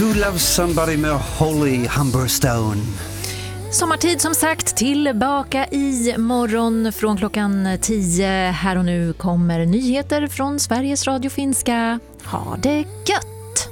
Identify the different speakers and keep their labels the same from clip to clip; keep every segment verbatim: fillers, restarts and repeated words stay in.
Speaker 1: To Love Somebody med Holly Humberstone.
Speaker 2: Sommartid som sagt, tillbaka i morgon från klockan tio. Här och nu kommer nyheter från Sveriges Radio Finska. Ha det gött!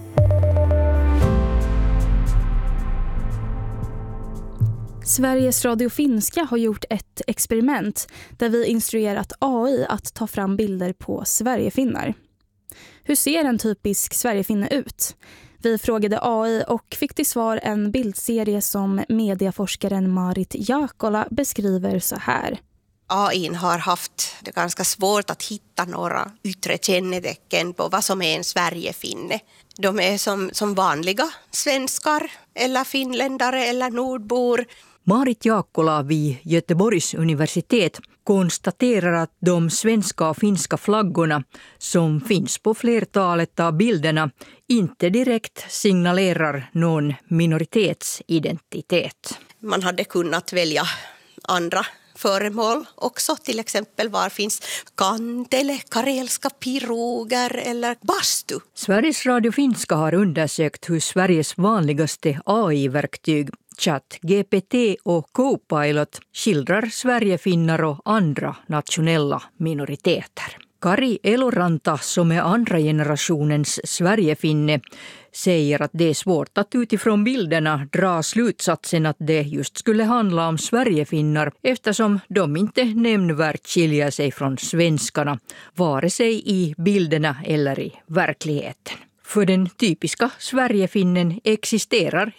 Speaker 3: Sveriges Radio Finska har gjort ett experiment där vi instruerat A I att ta fram bilder på Sverigefinnar. Hur ser en typisk Sverigefinne ut? Vi frågade A I och fick till svar en bildserie som medieforskaren Marit Jaakkola beskriver så här.
Speaker 4: A I har haft det ganska svårt att hitta några yttre kännetecken på vad som är en Sverigefinne. De är som, som vanliga svenskar eller finländare eller nordbor.
Speaker 5: Marit Jaakkola vid Göteborgs universitet konstaterar att de svenska och finska flaggorna som finns på flertalet av bilderna inte direkt signalerar någon minoritetsidentitet.
Speaker 4: Man hade kunnat välja andra föremål också, till exempel var finns kantele, karelska piroger eller bastu.
Speaker 5: Sveriges Radio Finska har undersökt hur Sveriges vanligaste A I-verktyg Chat, G P T och Copilot skildrar Sverigefinnar och andra nationella minoriteter. Kari Eloranta, som är andra generationens Sverigefinne, säger att det är svårt att utifrån bilderna dra slutsatsen att det just skulle handla om Sverigefinnar eftersom de inte nämnvärt skiljer sig från svenskarna, vare sig i bilderna eller i verkligheten. För den typiska Sverigefinnen existerar